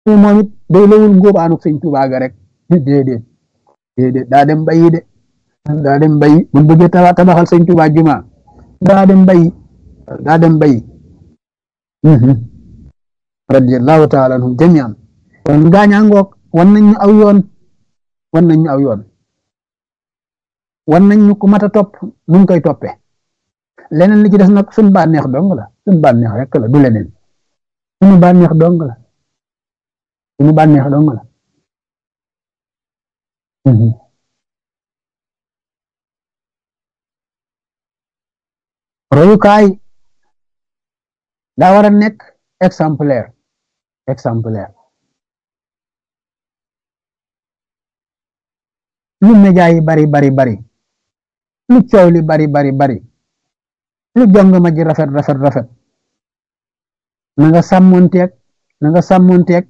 moom it day lawul ngóobaanu sëñ Tuubaa ga rek déedéet déedéet daa dem bayi de daa dem bayi bu bëggee tabaxal sëñ Tuubaa juma daa dem bayi daa dem bayi radiyallahu taala anhum jamian kon gaañaa ngoog wan nañ ñu aw yoon wan nañ ñu aw yoon wan nañ ñu ku mat a topp nu ngi koy toppee leneen li ci des nag suñ bànneex dong la suñ bànneex rek la du leneen suñu bànneex dong la suñu bànneex dong la royukaay daa war a nekk exemplaire exemplaire lu média yi bari bari bari lu coow li bari bari bari lu jong ma ji rafet rafet rafet na nga sàmmonteeg na nga sàmmonteeg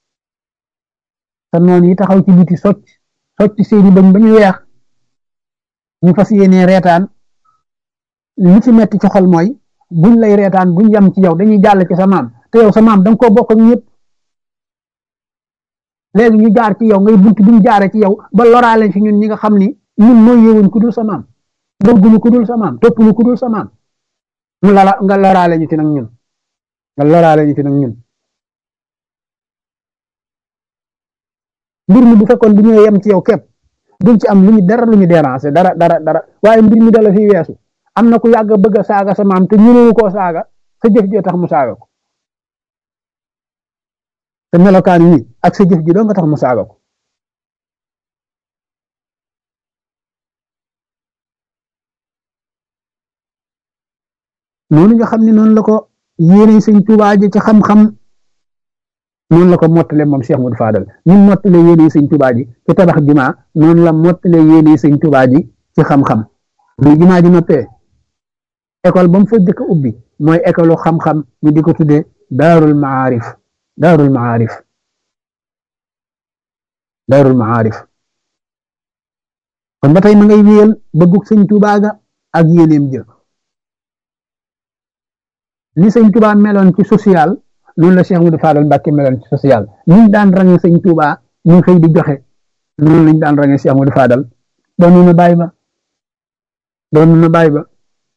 sa noon yi taxaw ci biti socc seeni bañ ba ñu weex ñu fas yéenee reetaan li ci metti ci xol mooy buñ lay reetaan buñ yam ci yow dañuy jàll ci sa maam te yow sa maam da nga koo bokk ak ñëpp léegi ñu jaar ci yow ngay bunt buñ jaare ci yow ba loraale ci ñun ñi nga xam ni ñun mooy yéewuñ ku dul sa maam bëgguñu ku dul sa maam toppuñu ku dul sa maam mu lala nga loraale ñu ci nag ñun nga loraale ñu ci nag ñun mbir mi bu fekkoon bu ñëwee yem ci yow képp duñ ci am lu ñu dara lu ñu déranger dara waaye mbir mi dala fi weesu am na ku yàgg bëgg a saaga sa maam te ñënewu koo saaga sa jëf ji tax mu saaga ko te melokaan yi ak sa jëf ji doo nga tax mu saaga ko noonu nga xam ne noonu la ko yéene sëñ Tuubaa ji ci xam-xam noonu la ko mottale moom Cheikh Modou Fadal ñun mottale yéene sëñ Tuubaa ji ci tabax jumaa noonu la mottale yéene sëñ Tuubaa ji ci xam-xam bu jumaa ji noppee école ba mu fa jëkk ubbi mooy école xam-xam ñu di ko tuddee daarul maarif daarul maarif daarul maarif kon ba tey ma ngay wéyal bëggug sëñ Tuubaa ga ak yéeneem jë li sëñ Tuubaa meloon ci social noonu la Cheikh Modou Fadal Mbàkke meloon ci social ñu daan range sëñ Tuubaa ñu xëy di joxe noonu lañ daan range Cheikh Modou Fadal doon na bàyyi ba doon na bàyyi ba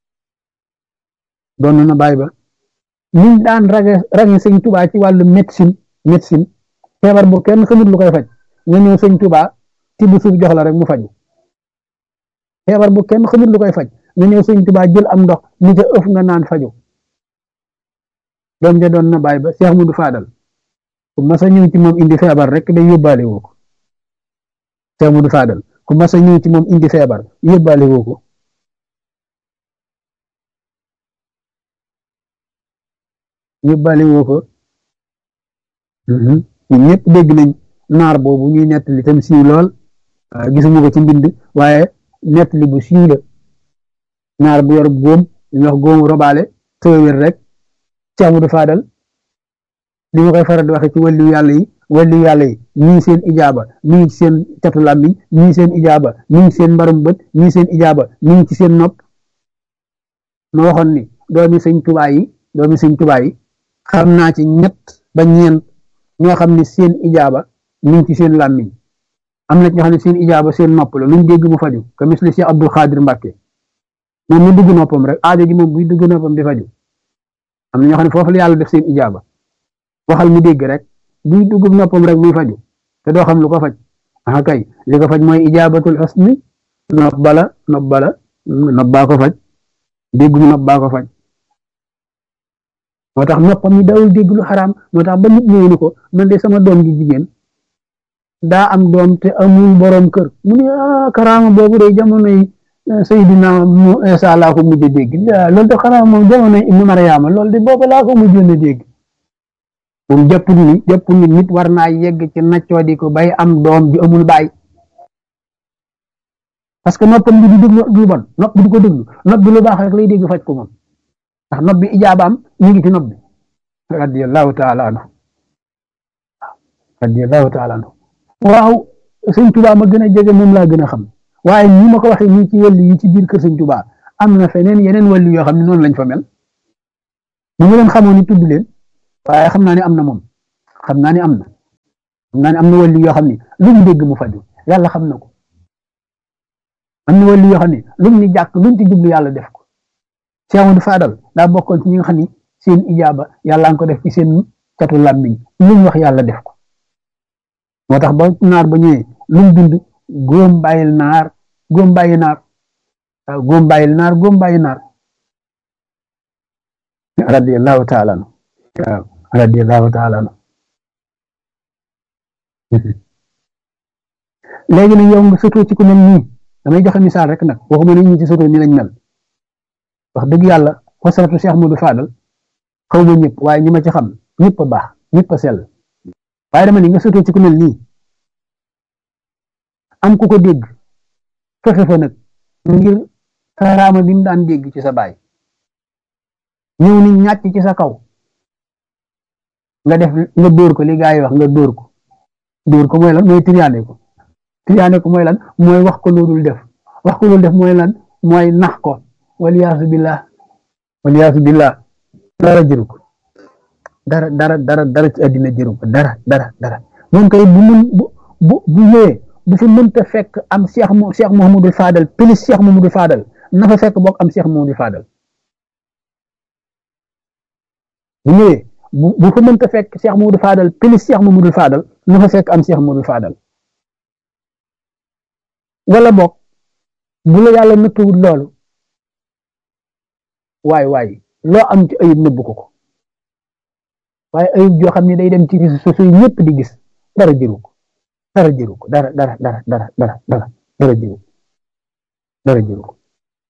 doon na bàyyi ba ñu daan range sëñ Tuubaa ci wàllu médecine feebar bu kenn xamut lu koy faj nga ñëw sëñ Tuubaa tibb suuf jox la rek mu faju feebar bu kenn xamut lu koy faj nga ñëw sëñ Tuubaa jël am ndox ni ca ëf nga naan faju doom ja doon na bàyyi ba Cheikh Modou Fadal ku mas a ñëw ci moom indi feebar rek day yóbbaale woo ko Cheikh Modou Fadal ku mas a ñëw ci moom indi feebar yóbbaale woo ko yóbbaale woo ko ñun ñëpp dégg nañ naar boobu ñuy nettali tam siiw lool gisuma ko ci mbind waaye nettali bu siiw la naar bu yor góom ñu wax góomu robaale tëwér rek Cheikh Modou Fadal li ma koy faral di waxe ci wàllu yàlla yi ñii seen ijaaba mi ngi ci seen catu làmmiñ ñii seen ijaaba mi ngi ci seen mbarum bët ñii seen ijaaba mi ngi ci seen nopp ma waxoon ni doomi sëñ Tuubaa yi xam naa ci ñett ba ñeent ñoo xam ne seen ijaaba mi ngi ci seen làmmiñ am na ñoo xam ne seen ijaaba seen nopp la luñ dégg mu faju ka misli Cheikh Abdou Khadir Mbàkke moom mu dugg noppam rek aajo ji moom buy dugg noppam di faju am na ñoo xam ne foofu la yàlla def seen ijaaba waxal mu dégg rek buy dugg noppam rek muy faju te doo xam lu ko faj ah kay li ko faj mooy ijaabatul xusni nopp baa ko faj déggum nopp baa ko faj moo tax noppam yi dawul dégg lu xaraam moo tax ba nit ñëwee ni ko man de sama doom ji jigéen daa am doom te amul borom kër mu ne karaama boobu de jamono yi Seydina Isa laa ko mujj a dégg loolu de xanaa moom jamono Ibnu Mariama loolu de booba laa ko mujjoon a dégg moom jàpp ni nit war naa yegg ci naccoo di ko bay am doom ji amul baay parce que noppam bi di déglu lu bon nopp bi di ko déglu nopp bi lu baax rek lay dégg faj ko moom ndax nopp bi ijaabaam ñu ngi ci nopp bi radiyallahu taala anhu waaw sëñ Tuubaa ma gën a jege moom laa gën a xam waaye ni ma ko waxee nii ci wàllu yi ci biir kër sëñ Tuubaa am na feneen yeneen wàllu yoo xam ne noonu lañ fa mel ñu ngi leen xamoon ni tudd leen waaye xam naa ne am na moom xam naa ne am na naa ne am na wàllu yoo xam ne lu mu dégg mu faju yàlla xam na ko. am na wàllu yoo xam ne luñ ni jàkk luñ ci jublu yàlla def ko. Cheikh Amadou Fadal daa bokkoon ci ñi nga xam ni seen ijaaba yàlla nga ko def ci seen catu làmmiñ luñ wax yàlla def ko. moo tax ba naar ba ñëwee luñ bind góom bàyyil naar góom bàyyi naar waaw góom bàyyil naar góom bàyyi naar radiyallahu taala anu waaw radiyallahu taala anu léegi nag yow nga sotoo ci ku mel nii damay joxe misaal rek nag waxuma ne ñi ci sotoo ni lañ mel wax dëgg yàlla xosratu Cheikh Modou Fadal xaw ma ñëpp waaye ñi ma ci xam ñëpp a baax ñëpp a sell waaye dama ni nga sotoo ci ku mel nii am ku ko dégg fexe fa nag ngir karaama bi mu daan dégg ci sa baay ñëw ni ñàcc ci sa kaw nga def nga dóor ko li gaa yi wax nga dóor ko mooy lan mooy triyaane ko mooy lan mooy wax ko loolu def wax ko loolu def mooy lan mooy nax ko waliyaasu billah dara jëru ko dara ci àddina jëru ko dara moom kay bu ñëwee bu fi mënta fekk am Cheikh Mouhamadou Fadal plus Cheikh Mouhamadou Fadal na fa fekk bokk am Cheikh Mouhamadou Fadal bu ñëwee bu fa mënta fekk Cheikh Mouhamadou Fadal plus Cheikh Mouhamadou Fadal na fa fekk am Cheikh Mouhamadou Fadal wala bokk bu la yàlla nëttuwul loolu waay loo am ci ayib nëbbu ko waaye ayib joo xam ne day dem ci réseaux sociaux yi ñëpp di gis dara jëru ko dara jëru ko dara jëru ko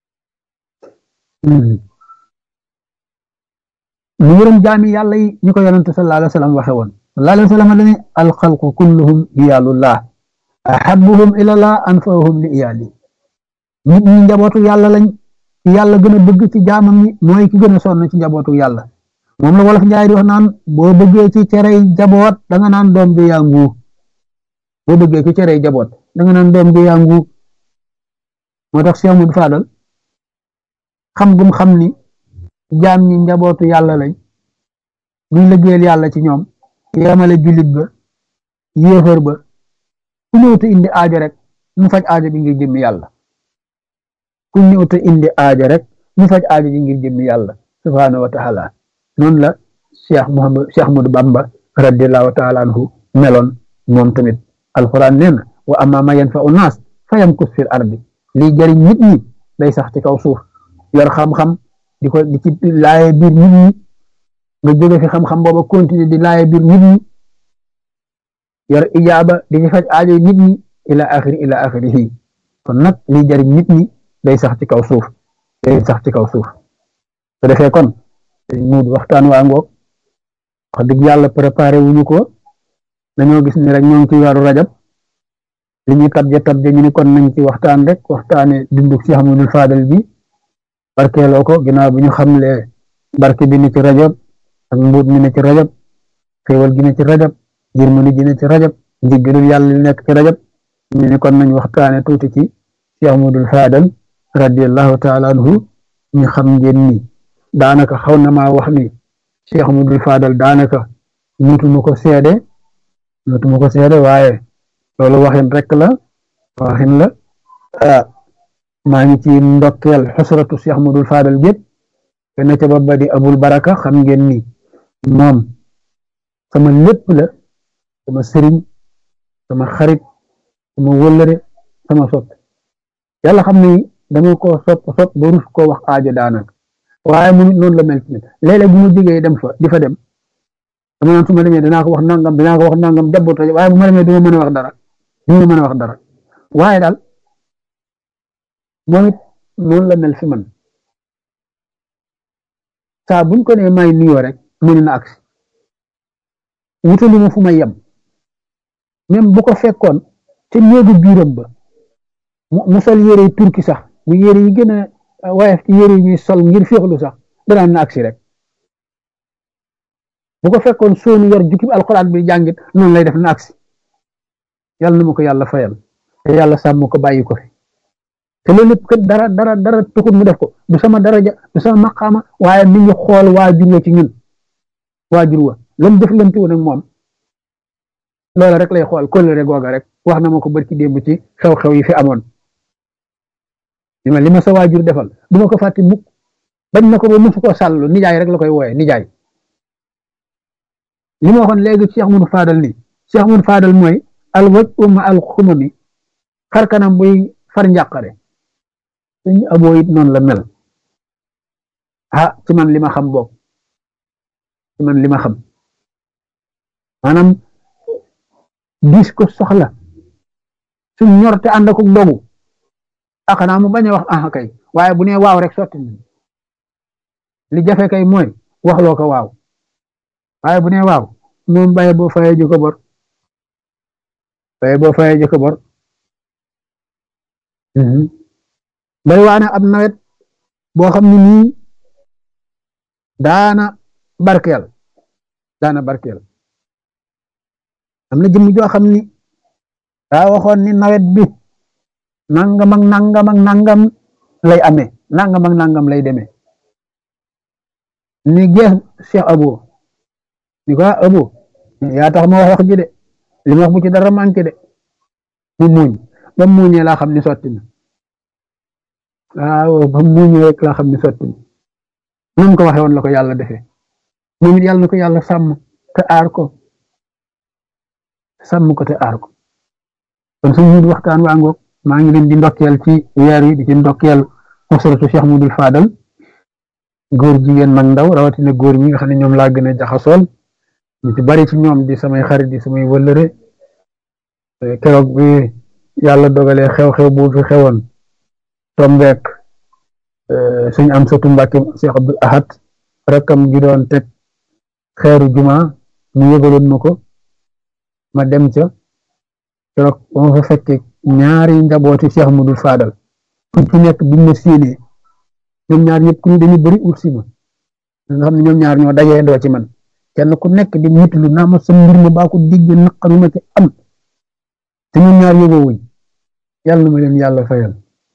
mu yërëm jaami yàlla yi ñu ko yonent sallallahu alayhi wa sallam waxe woon sallallahu alayhi wa sallam dane alxalqu kulluhum iyaalullah ahabbuhum ilallah anfa'uhum li iyaali nit ñi njabootu yàlla lañ ci yàlla gën a bëgg ci jaamam ñi mooy ki gën a sonn ci njabootu yàlla moom la wolof njaay di wax naan boo bëggee ci cerey jaboot da nga naan doom bi yaa nguu boo bëggee ci cerey jaboot da nga naan doom bi yaa nguu moo tax Cheikh Modou Fadal xam gum xam ni jaam ñi njabootu yàlla lañ buy liggéeyal yàlla ci ñoom yemale jullit ba yéefar ba ku ñëw te indi aajo rek mu faj aajo bi ngir jëmmi yàlla ku ñëw te indi aajo rek mu faj aajo bi ngir jëmmi yàlla subhaanahu wa taala noonu la Cheikh Ahmadou Bamba radiyallahu taala anhu meloon moom tamit alquran nee na wa amma ma yanfa'u naas fa yamkus fil ardi lii jëriñ nit ñi day sax ci kaw suuf yor xam-xam di ci laaye biir nit ñi nga jóge fi xam-xam booba continuer di laaye biir nit ñi yor ijaaba di ci faj aajo nit ñi ila axirihi kon nag lii jëriñ nit ñi day sax ci kaw suuf su defee kon muud waxtaan waa ngoog wax dëgg yàlla préparé wuñu ko dañoo gis ni rek ñoo ngi ci weeru rajab li ñuy tabje ñu ni kon nañ ci waxtaan rek waxtaane dunduk Cheikh Mouhamadou Fadal bi barkeeloo ko ginnaaw bi ñu xamle barke bi ne ci rajab ak mbuut mi ne ci rajab xéewal gi ne ci rajab yërmande ji ne ci rajab njëggalul yàlla li nekk ci rajab ñu ni kon nañ waxtaane tuuti ci Cheikh Mouhamadou Fadal radiyallahu taala anhu ñu xam ngeen ni daanaka xaw na maa wax ni Cheikh Mouhamadou Fadal daanaka nutuma ko seede waaye loolu waxin rek la waxin la maa ngi ci ndokkeel xusratu Cheikh Mouhamadou Fadal gépp kenn ca ba di abul baraka xam ngeen ni moom sama lépp la sama sëriñ sama xarit sama wëllëre sama sopp yàlla xam ni dama ko sopp ba rus koo wax aajo daanaka waaye mu noonu la mel ci léeg-léeg bu ma jógee dem fa di fa dem dama naan su ma demee dinaa ko wax nangam jabboot waaye bu ma demee du ma mën a wax dara waaye daal moom it noonu la mel fi man saa buñ ko nee may nuyoo rek mu ne na agsi wutali ma fu may yem même bu ko fekkoon ca néegu biiram ba mu sol yére yi turki sax mu yére yi gën a wayef ci yére yi ñuy sol ngir féexlu sax danaan na agsi rek bu ko fekkoon soonu yor jukkib alxuraan bi jàngit noonu lay def na agsi yàlla na ma ko yàlla fayal te yàlla sàmm ko bàyyi ko fi te loolu lépp kat dara tuxut mu def ko du sama daraja du sama maqaama waaye mi ngi xool waajur wa ci ñun waajur wa lan def lanti woon ak moom loola rek lay xool kóllëre googa rek wax na ma ko barki démb ci xew-xew yi fi amoon li ma sa waajur defal du ma ko fàtte mukk bañ na ko ba musu ko sàllu nijaay rek la koy wooye nijaay li ma waxoon léegi Cheikh Mun Fadal ni Cheikh Mun Fadal mooy al waj uma al xumami xar kanam buy far njàqare suñu aboo it noonu la mel ah ci man li ma xam boog ci man li ma xam maanaam diis ko soxla suñ ñor te ànd ak dogu xanaa mu bañ a wax ah kay waaye bu nee waaw rek sotti li jafe kay mooy waxloo ko waaw waaye bu nee waaw moom baye boo fayee ji ko bor baye boo fayee ji ko bor bay waane ab nawet boo xam ne nii daana barkeel am na jëmm joo xam ni daa waxoon ni nawet bi nangam ak nangam ak nangam lay amee nangam ak nangam lay demee ni gees Cheikh Abo ni ko Abo yaa tax ma wax ji de li ma wax bu ci dara manqué de mu muuñ ba mu muuñee laa xam ni sotti na waaw ba mu muuñee rek laa xam ni sotti na nam ko waxee woon la ko yàlla defee moom it yàlla na ko yàlla sàmm te aar ko sàmm ko te aar ko kon suñu waxtaan waa ngoog maa ngi leen di ndokkeel ci weer yi di ci ndokkeel usratu Cheikh Mudul Fadal góor jigéen mag ndaw rawatina góor ñi nga xam ne ñoom laa gën a jaxasool ñu ci bari ci ñoom di samay xarit di samay wëllëre keroog bi yàlla dogalee xew-xew bu fi xewoon tombeek suñ am satu Mbàkke Cheikh Abdul Ahad rakkam gi doon teg xeeru juma mu yëgaloon ma ko ma dem ca keroog ba ma fa fekkee ñaari njabooti Cheikh Mudul Fadal ku ci nekk bi ma séenee ñoom ñaar ñëpp ku ñu dañu bëri ut si ma nga xam ne ñoom ñaar ñoo dajee ndoo ci man kenn ku nekk di mitlu naa ma sa mbir ma baa ko digg naqaru ma ci am te ñoom ñaar yóbboo wuñ yàlla na ma leen yàlla fayal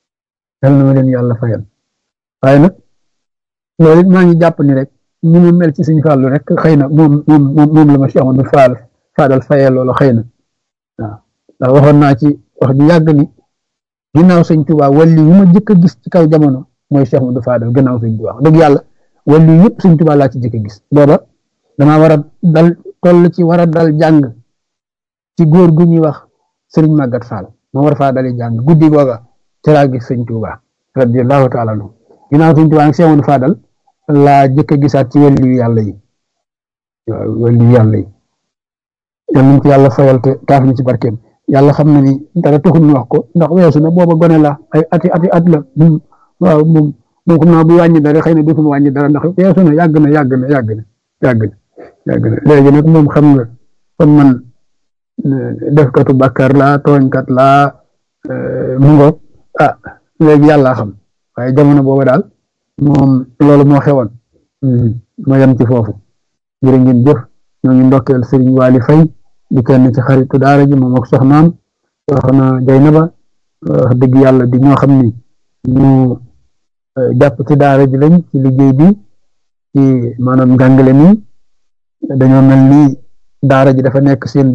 waaye nag loolu it maa ngi jàpp ni rek ni mu mel ci suñu fàllu rek xëy na moom la ma Cheikh Amadou Fadal fayal loolu xëy na waaw ndax waxoon naa ci wax ju yàgg ni ginnaaw sëñ Tuubaa wàlli yu ma jëkk a gis ci kaw jamono mooy Cheikh Amadou Fadal gannaaw sëñ Tuubaa dëgg yàlla wàlli yëpp sëñ Tuubaa laa ci jëkk a gis booba damaa war a dal toll ci war a dal jàng ci góor gu ñuy wax sëriñ Magat Fall ma war faa dali jàng guddi googa te laa gis sëñ Tuubaa radiyallahu taala anhu ginnaaw sëñ Tuubaa nag Cheikh Amadou Fadal laa jëkk a gisaat ci wàlli yu yàlla yi yal nañ ko yàlla fayal te taaf ni ci barkeem yàlla xam na ni dara taxul ñu wax ko ndax weesu na booba gone la ay ati at la waaw moom xam naa bu wàññi dara xëy na dootuma wàññi dara ndax weesu na yàgg na léegi nag moom xam nga kon man defkatu bàkkaar laa tooñkat laa mu ngoog léegi yàlla xam waaye jamono booba daal moom loolu moo xewoon ma yem ci foofu jërë ngeen jëf ñoo ngi ndokkeel Serigne Waly Faye di kenn ci xaritu daara ji moom ak soxnaam soxna Jaynaba wax dëgg yàlla di ñoo xam ni ñu jàpp ci daara ji lañ ci liggéey bi ci maanaam njàngale mi dañoo mel ni daara ji dafa nekk seen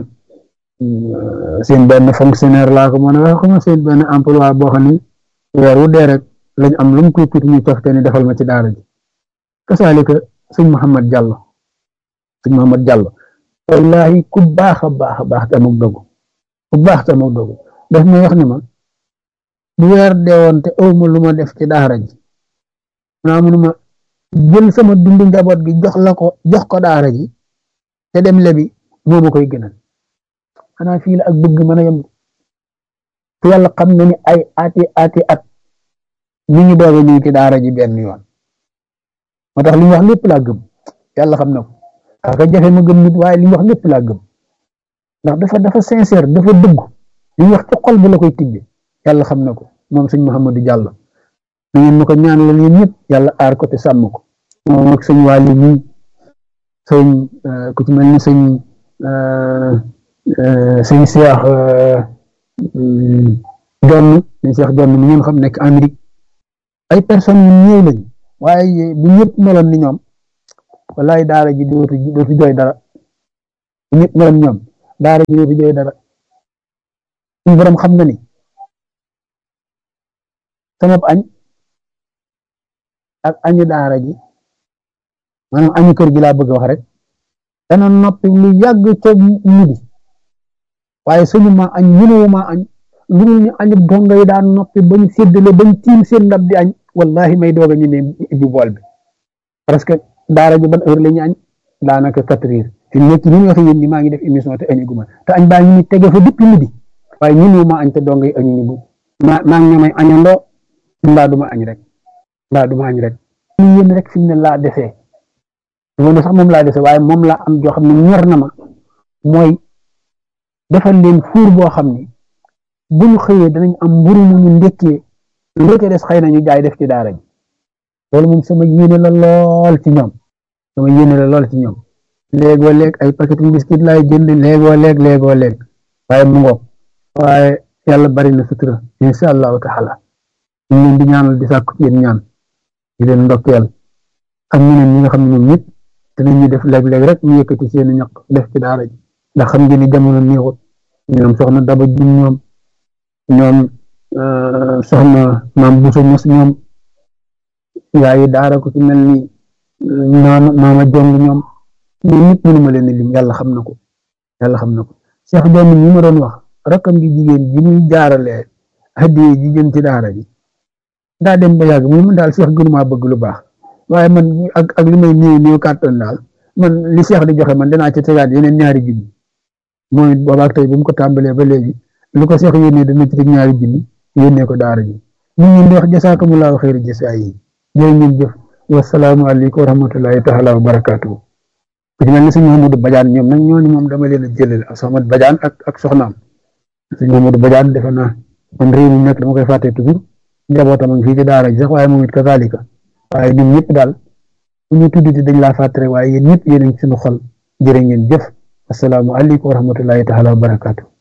benn fonctionnaire laa ko mën a wax xam seen benn emploi boo xam ni weer wu dee rek lañ am lu mu koy tuuti ñu tofte ni defal ma ci daara ji kasaalika sëñ Mouhamad Diallo wallahi ku baax a baax te amul dogu daf may wax ni ma bu weer deewoon te awma lu ma def ci daara ji naa munuma jël sama dundu njaboot gi jox ko daara ji te dem lebi moo ma koy gënal xanaa fii la ak bëgg mën a yem te yàlla xam na ni ay ati at ñu ngi doog a ñëw ci daara ji benn yoon moo tax li ñu wax lépp laa gëm yàlla xam na ko aka jafe ma gëm nit waaye li ñu wax lépp laa gëm ndax dafa sincère dafa dëgg li ñu wax ci xol bi la koy tibbi yàlla xam na ko moom sëñ Mouhamadou Diallo ñu ngeen ma ko ñaanal yéen ñëpp yàlla aar ko te sàmm ko moom ak sëñ Waly mi sëñ ku ci mel ni sëñ Cheikh Jonn mi ngeen xam nekk Amérique ay personnes yu ñëw lañ waaye bu ñëpp meloon ni ñoom wallaay daara ji dootu jooy dara bu ñëpp meloon ñoom daara ji doo fi jëlee dara suñu borom xam na ni sama añ ak añu daara ji maanaam añu kër gi laa bëgg wax rek dana noppi lu yàgg ca midi waaye suñu ma añ mënuwu ma añ lu dul ñu añu donga yi daan noppi bañ séddale bañ tiim seen ndab di añ wallahi may doog a ñu ne ibbi bool bi parce que daara ji ban heure la ñu añ daanaka 4 heures fi nekk ni ñu waxe yéen ni maa ngi def émission te añu guma te añ baa ngi ni tege fa depuis midi waaye mënuwu ma añ te donga yi añu ñu bu maa ngi ñamay añandoo mbaa duma añ rek ñu yéen rek fi mu ne laa desee loolu sax moom laa dese waaye moom laa am joo xam ne ñor na ma mooy defal leen fuur boo xam ne bu ñu xëyee danañ am mburu mu ñu ndekkee lu ca des xëy na ñu jaay def ci daara ji loolu moom sama yéene la lool ci ñoom léegoo léeg ay paquet biscuit laay jënd léegoo léeg waaye mu ngoog waaye yàlla bari na sutura insha allahu taala ñu leen di ñaanal di sàkku yéen ñaan di leen ndokkeel ak ñeneen ñi nga xam ne ñoom ñëpp dinañu def léeg-léeg rek ñu yëkkati seeni ñaq def ci daara ji ndax xam ngeen ni jamono neexut ñoom soxna Daba Jum ñoom soxna maam Bousso Mos ñoom yaayi daara ko ci mel ni maama Jong ñoom ñëpp mënu ma leen lim yàlla xam na ko Cheikh Jong ñi ma doon wax rakkam gi jigéen ji muy jaaralee hadiye ji jëm ci daara ji daa dem ba yàgg mu daal Cheikh gënumaa bëgg lu baax waaye man ak li may néew kàttan daal man li Cheikh di joxe man danaa ci tegaat yeneen ñaari junni mooy boobaak tey bi mu ko tàmbalee ba léegi lu ko Cheikh yónnee dana ci teg ñaari junni yónnee ko daara ji ñu ngi wax jasaakumullahu xayri jasaa yi jërë ngeen jëf wasalaamu aleykum wa rahmatullahi taala wa barakaatu ku ci mel ni sëñ Mamadou Badiane ñoom nag ñooñu moom dama leen a jëlal ak Soxna Badiane ak soxnaam sëñ Mamadou Badiane defe naa man réew mi nekk dama koy fàtte toujours njabootam ak fii ci daara ji sax waaye moom it kazalika waaye ñun ñëpp daal bu ñu tuddati dañ laa fàttare waaye yéen ñëpp yéen a ngi suñu xol jërë ngeen jëf assalaamu aleykum wa rahmatullahi taala wa barakaatu